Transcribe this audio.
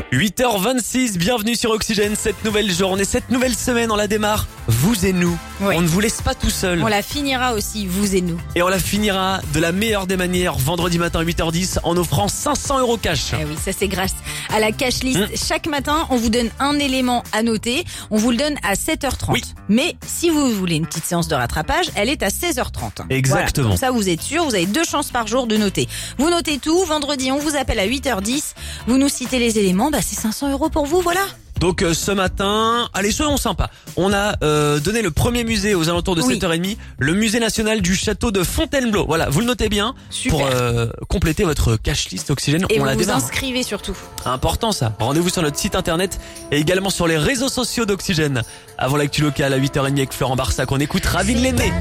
8h26, bienvenue sur Oxygène, cette nouvelle journée, cette nouvelle semaine, on la démarre, vous et nous. Oui. On ne vous laisse pas tout seul. On la finira aussi, vous et nous. Et on la finira de la meilleure des manières, vendredi matin à 8h10, en offrant 500 € cash. Eh oui, ça c'est grâce à la cash list. Chaque matin, on vous donne un élément à noter. On vous le donne à 7h30. Oui. Mais si vous voulez une petite séance de rattrapage, elle est à 16h30. Exactement. Voilà. Comme ça, vous êtes sûr, vous avez 2 chances par jour de noter. Vous notez tout. Vendredi, on vous appelle à 8h10. Vous nous citez les éléments. C'est 500 € pour vous, voilà. Donc ce matin, allez, soyons sympas. On a donné le premier musée aux alentours de 7h30, le musée national du château de Fontainebleau. Voilà, vous le notez bien. Super. Pour compléter votre cash list Oxygène. Et on vous la vous démarre. inscrivez surtout. Important ça. Rendez-vous sur notre site internet et également sur les réseaux sociaux d'Oxygène. Avant l'actu locale à 8h30 avec Florent Barsac, on écoute Ravine l'aîné.